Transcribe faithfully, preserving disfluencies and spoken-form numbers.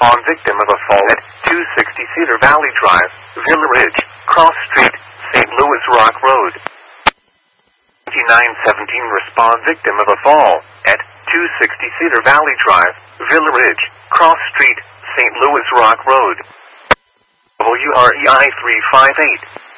respond victim of a fall at two sixty Cedar Valley Drive, Villa Ridge, Cross Street, Saint Louis Rock Road. twenty-nine seventeen respond victim of a fall at two sixty Cedar Valley Drive, Villa Ridge, Cross Street, Saint Louis Rock Road. W R E I three five eight.